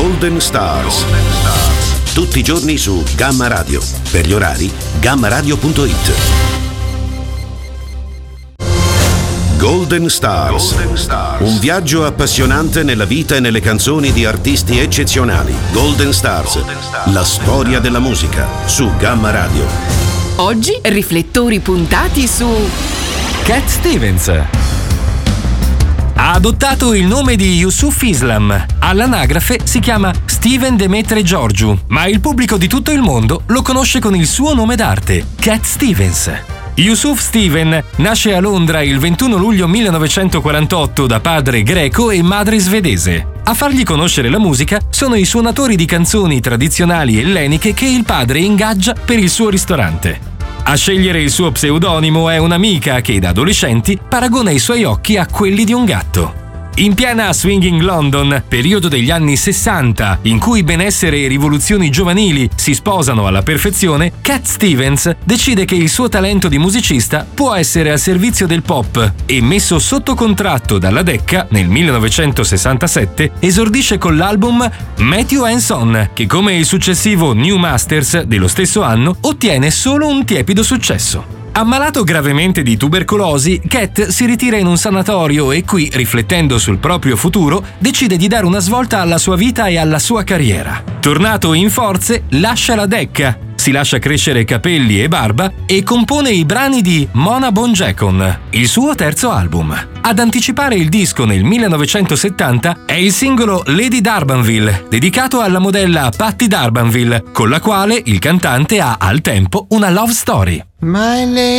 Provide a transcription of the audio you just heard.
Golden Stars. Tutti i giorni su Gamma Radio. Per gli orari, gammaradio.it. Golden Stars. Un viaggio appassionante nella vita e nelle canzoni di artisti eccezionali. Golden Stars. La storia della musica su Gamma Radio. Oggi riflettori puntati su Cat Stevens. Ha adottato il nome di Yusuf Islam. All'anagrafe si chiama Steven Demetre Georgiou, ma il pubblico di tutto il mondo lo conosce con il suo nome d'arte, Cat Stevens. Yusuf Steven nasce a Londra il 21 luglio 1948 da padre greco e madre svedese. A fargli conoscere la musica sono i suonatori di canzoni tradizionali elleniche che il padre ingaggia per il suo ristorante. A scegliere il suo pseudonimo è un'amica che da adolescenti paragona i suoi occhi a quelli di un gatto. In piena swinging London, periodo degli anni 60, in cui benessere e rivoluzioni giovanili si sposano alla perfezione, Cat Stevens decide che il suo talento di musicista può essere al servizio del pop e, messo sotto contratto dalla Decca nel 1967, esordisce con l'album Matthew and Son, che come il successivo New Masters dello stesso anno ottiene solo un tiepido successo. Ammalato gravemente di tubercolosi, Cat si ritira in un sanatorio e qui, riflettendo sul proprio futuro, decide di dare una svolta alla sua vita e alla sua carriera. Tornato in forze, lascia la Decca, si lascia crescere capelli e barba e compone i brani di Mona Bonjacon, il suo terzo album. Ad anticipare il disco nel 1970 è il singolo Lady D'Urbanville, dedicato alla modella Patti D'Urbanville, con la quale il cantante ha al tempo una love story. My lady